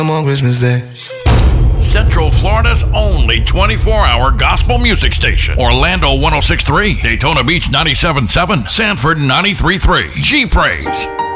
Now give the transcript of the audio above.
on Christmas Day. Central Florida's only 24-hour gospel music station. Orlando 106.3, Daytona Beach 97.7, Sanford 93.3. G-Praise.